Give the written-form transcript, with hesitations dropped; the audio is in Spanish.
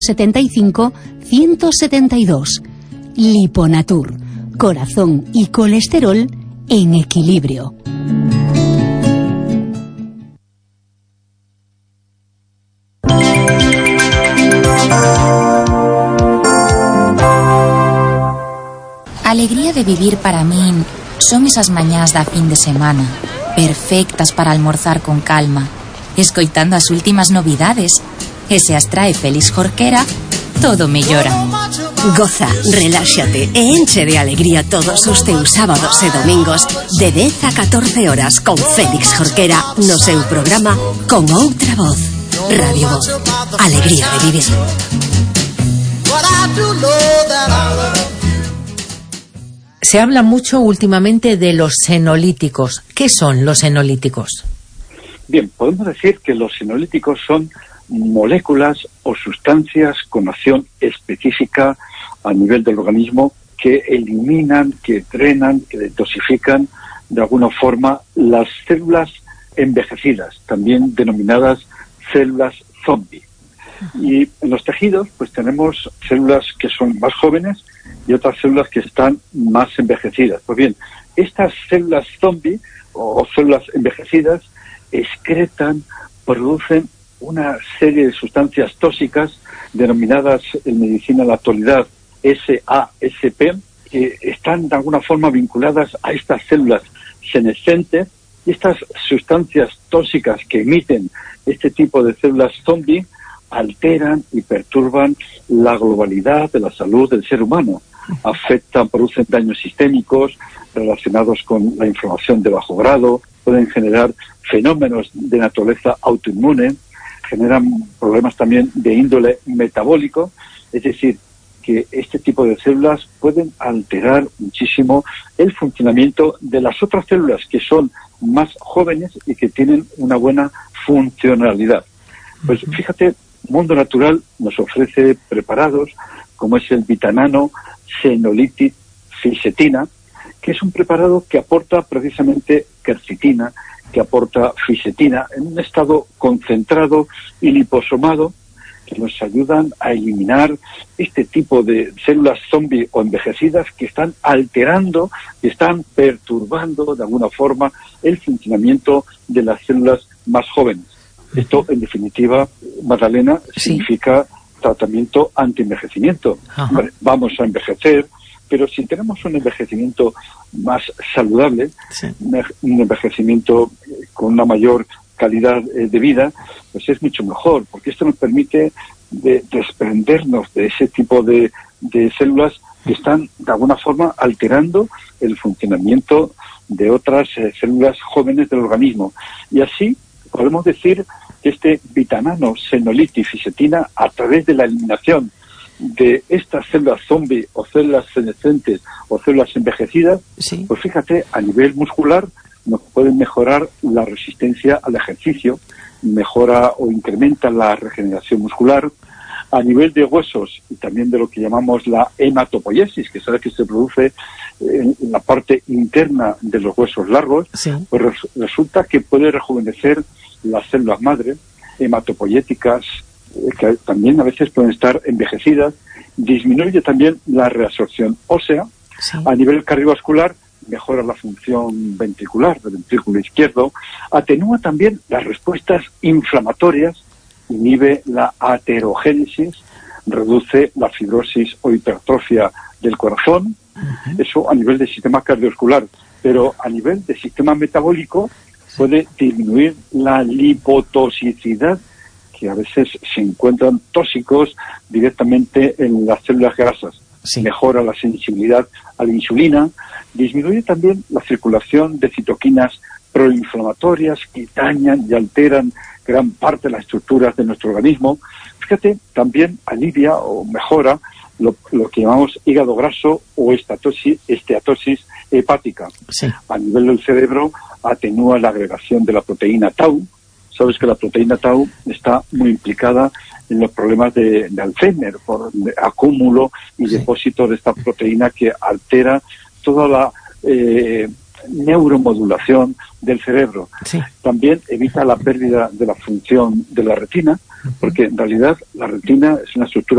75 172. Liponatur. Corazón y colesterol en equilibrio. Alegría de vivir para min son esas mañás da fin de semana, perfectas para almorzar con calma, escoitando as últimas novidades, e se as trae Félix Jorquera, todo mellora. Goza, reláxate e enche de alegría todos os teus sábados e domingos de 10 a 14 horas con Félix Jorquera no seu programa Con Outra Voz. Radio Voz. Alegría de vivir. Se habla mucho últimamente de los senolíticos. ¿Qué son los senolíticos? Bien, podemos decir que los senolíticos son moléculas o sustancias con acción específica a nivel del organismo que eliminan, que drenan, que detoxifican de alguna forma las células envejecidas, también denominadas células zombie. Y en los tejidos pues tenemos células que son más jóvenes y otras células que están más envejecidas. Pues bien, estas células zombie o células envejecidas excretan, producen una serie de sustancias tóxicas denominadas en medicina en la actualidad SASP, que están de alguna forma vinculadas a estas células senescentes, y estas sustancias tóxicas que emiten este tipo de células zombie alteran y perturban la globalidad de la salud del ser humano. Afectan, producen daños sistémicos relacionados con la inflamación de bajo grado, pueden generar fenómenos de naturaleza autoinmune, generan problemas también de índole metabólico, es decir, que este tipo de células pueden alterar muchísimo el funcionamiento de las otras células que son más jóvenes y que tienen una buena funcionalidad. Pues fíjate, Mundo Natural nos ofrece preparados como es el Vitanano Senolític Fisetina, que es un preparado que aporta precisamente quercitina, que aporta fisetina en un estado concentrado y liposomado, que nos ayudan a eliminar este tipo de células zombie o envejecidas que están alterando, que están perturbando de alguna forma el funcionamiento de las células más jóvenes. Esto, en definitiva, Magdalena, significa tratamiento anti-envejecimiento. Vamos a envejecer, pero si tenemos un envejecimiento más saludable, un envejecimiento con una mayor calidad de vida, pues es mucho mejor, porque esto nos permite desprendernos de ese tipo de células que están de alguna forma alterando el funcionamiento de otras células jóvenes del organismo. Y así podemos decir que este Vitanano Senolític Fisetina, a través de la eliminación de estas células zombie o células senescentes o células envejecidas, pues fíjate, a nivel muscular nos pueden mejorar la resistencia al ejercicio, mejora o incrementa la regeneración muscular. A nivel de huesos y también de lo que llamamos la hematopoiesis, que sabes que se produce en la parte interna de los huesos largos, pues resulta que puede rejuvenecer las células madre, hematopoyéticas, que también a veces pueden estar envejecidas, disminuye también la reabsorción ósea. A nivel cardiovascular mejora la función ventricular del ventrículo izquierdo, atenúa también las respuestas inflamatorias, inhibe la aterogénesis, reduce la fibrosis o hipertrofia del corazón, eso a nivel del sistema cardiovascular, pero a nivel del sistema metabólico puede disminuir la lipotoxicidad, que a veces se encuentran tóxicos directamente en las células grasas. Mejora la sensibilidad a la insulina, disminuye también la circulación de citoquinas proinflamatorias que dañan y alteran gran parte de las estructuras de nuestro organismo. Fíjate, también alivia o mejora lo que llamamos hígado graso o esteatosis hepática. A nivel del cerebro atenúa la agregación de la proteína tau. Sabes que la proteína tau está muy implicada en los problemas de Alzheimer por acúmulo y depósito de esta proteína que altera toda la neuromodulación del cerebro. También evita la pérdida de la función de la retina, porque en realidad la retina es una estructura